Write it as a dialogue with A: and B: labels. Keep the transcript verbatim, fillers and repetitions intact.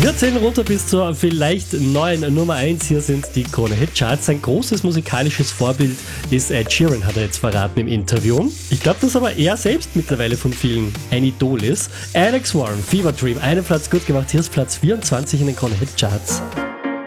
A: Wir zählen runter bis zur vielleicht neuen Nummer eins. Hier sind die Krone Hit Charts. Sein großes musikalisches Vorbild ist Ed Sheeran, hat er jetzt verraten im Interview. Ich glaube, dass aber er selbst mittlerweile von vielen ein Idol ist. Alex Warren, Fever Dream, einen Platz gut gemacht. Hier ist Platz vierundzwanzig in den Krone Hit Charts.